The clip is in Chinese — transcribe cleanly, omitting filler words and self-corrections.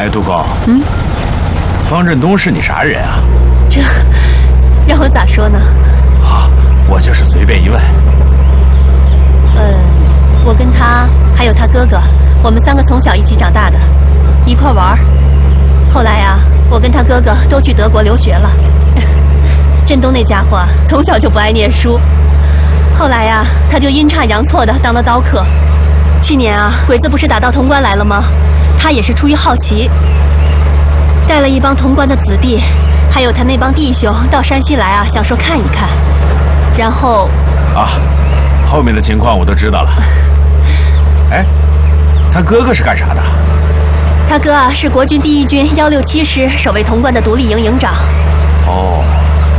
哎，杜高，方振东是你啥人啊？ 这让我咋说呢？ 啊，我就是随便一问。 我跟他还有他哥哥，我们3个从小一起长大的，一块玩。后来啊，我跟他哥哥都去德国留学了。振东那家伙从小就不爱念书，后来呀，他就阴差阳错的当了刀客。去年啊，鬼子不是打到潼关来了吗？他也是出于好奇，带了一帮潼关的子弟，还有他那帮弟兄到山西来啊，想说看一看。然后啊，后面的情况我都知道了。哎，他哥哥是干啥的？ 他哥啊是国军第1军167师守卫潼关的独立营营长。 哦。